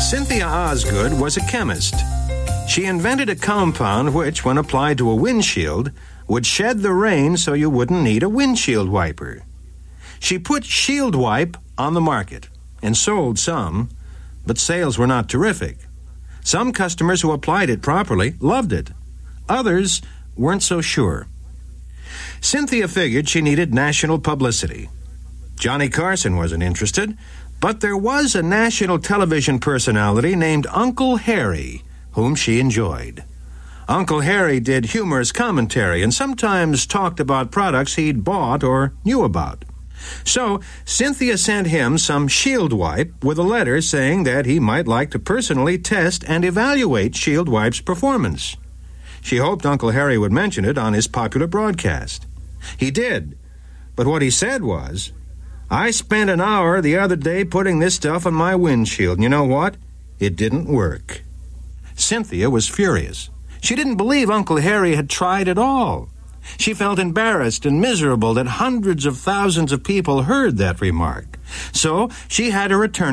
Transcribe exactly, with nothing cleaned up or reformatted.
Cynthia Osgood was a chemist. She invented a compound which, when applied to a windshield, would shed the rain so you wouldn't need a windshield wiper. She put Shield Wipe on the market and sold some, but sales were not terrific. Some customers who applied it properly loved it. Others weren't so sure. Cynthia figured she needed national publicity. Johnny Carson wasn't interested, but there was a national television personality named Uncle Harry, whom she enjoyed. Uncle Harry did humorous commentary and sometimes talked about products he'd bought or knew about. So Cynthia sent him some Shield Wipe with a letter saying that he might like to personally test and evaluate Shield Wipe's performance. She hoped Uncle Harry would mention it on his popular broadcast. He did, but what he said was, "I spent an hour the other day putting this stuff on my windshield, and you know what? It didn't work." Cynthia was furious. She didn't believe Uncle Harry had tried at all. She felt embarrassed and miserable that hundreds of thousands of people heard that remark. So she had to return